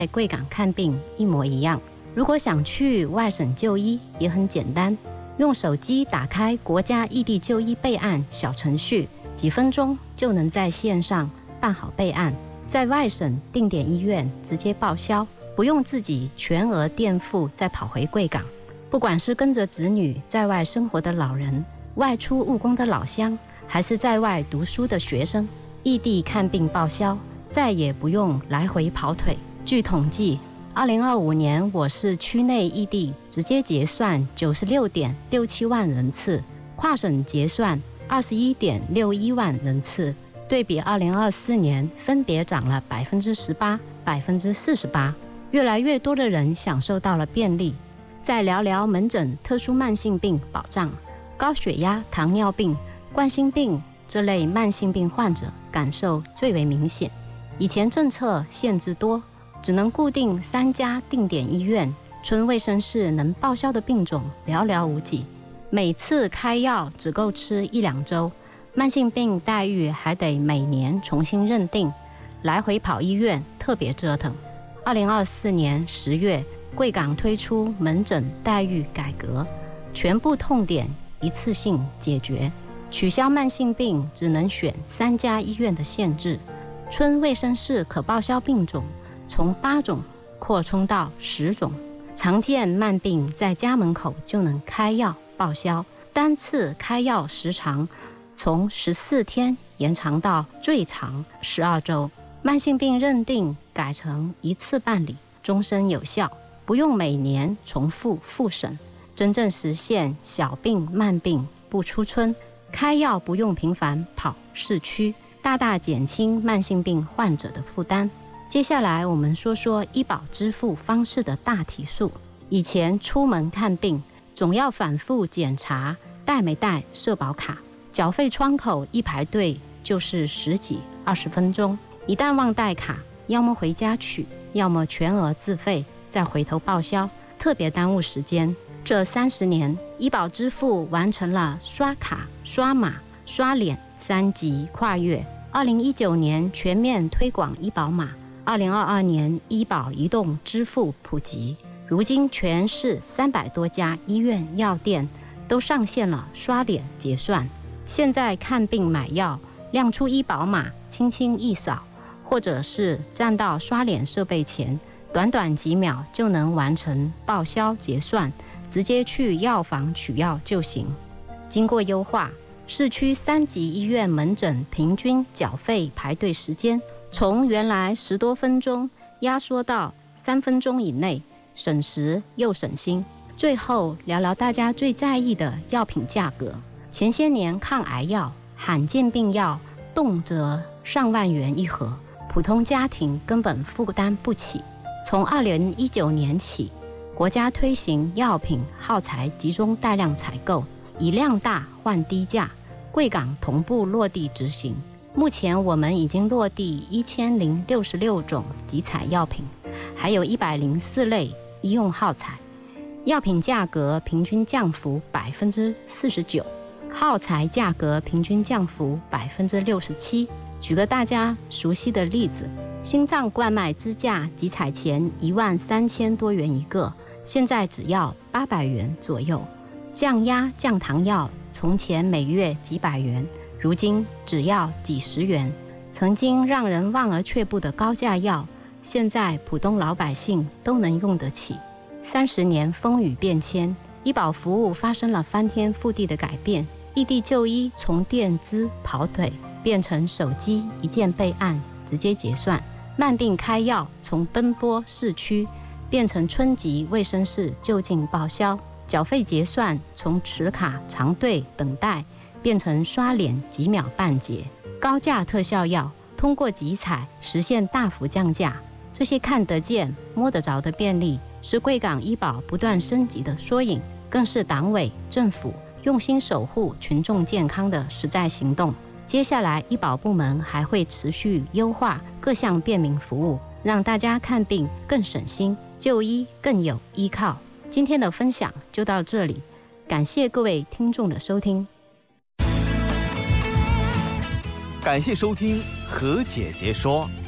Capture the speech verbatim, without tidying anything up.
在贵港看病一模一样。如果想去外省就医也很简单，用手机打开国家异地就医备案小程序，几分钟就能在线上办好备案，在外省定点医院直接报销，不用自己全额垫付再跑回贵港。不管是跟着子女在外生活的老人，外出务工的老乡，还是在外读书的学生，异地看病报销，再也不用来回跑腿。据统计，二零二五年我市区内异地直接结算九十六点六七万人次，跨省结算二十一点六一万人次，对比二零二四年分别涨了百分之十八、百分之四十八。越来越多的人享受到了便利。再聊聊门诊特殊慢性病保障，高血压、糖尿病、冠心病这类慢性病患者感受最为明显。以前政策限制多，只能固定三家定点医院，村卫生室能报销的病种寥寥无几，每次开药只够吃一两周，慢性病待遇还得每年重新认定，来回跑医院特别折腾。二零二四年十月，贵港推出门诊待遇改革，全部痛点一次性解决，取消慢性病只能选三家医院的限制，村卫生室可报销病种从八种扩充到十种，常见慢病在家门口就能开药报销，单次开药时长从十四天延长到最长十二周，慢性病认定改成一次办理，终身有效，不用每年重复复审，真正实现小病慢病不出村，开药不用频繁跑市区，大大减轻慢性病患者的负担。接下来我们说说医保支付方式的大体数。以前出门看病总要反复检查带没带社保卡，缴费窗口一排队就是十几二十分钟，一旦忘带卡，要么回家取，要么全额自费再回头报销，特别耽误时间。这三十年，医保支付完成了刷卡、刷码、刷脸三级跨越。二零一九年全面推广医保码，二零二二年医保移动支付普及，如今全市三百多家医院药店都上线了刷脸结算。现在看病买药，亮出医保码，轻轻一扫，或者是站到刷脸设备前，短短几秒就能完成报销结算，直接去药房取药就行。经过优化，市区三级医院门诊平均缴费排队时间从原来十多分钟压缩到三分钟以内，省时又省心。最后聊聊大家最在意的药品价格。前些年抗癌药、罕见病药动辄上万元一盒，普通家庭根本负担不起。从二零一九年起，国家推行药品耗材集中带量采购，以量大换低价，贵港同步落地执行。目前我们已经落地一千零六十六种集采药品，还有一百零四类医用耗材，药品价格平均降幅百分之四十九，耗材价格平均降幅百分之六十七。举个大家熟悉的例子，心脏冠脉支架集采前一万三千多元一个，现在只要八百元左右。降压降糖药从前每月几百元，如今只要几十元。曾经让人望而却步的高价药，现在普通老百姓都能用得起。三十年风雨变迁，医保服务发生了翻天覆地的改变。异地就医从垫资跑腿变成手机一键备案直接结算，慢病开药从奔波市区变成村级卫生室就近报销，缴费结算从持卡长队等待变成刷脸几秒办结，高价特效药通过集采实现大幅降价。这些看得见摸得着的便利，是贵港医保不断升级的缩影，更是党委政府用心守护群众健康的实在行动。接下来医保部门还会持续优化各项便民服务，让大家看病更省心，就医更有依靠。今天的分享就到这里，感谢各位听众的收听。 感谢收听何姐姐说。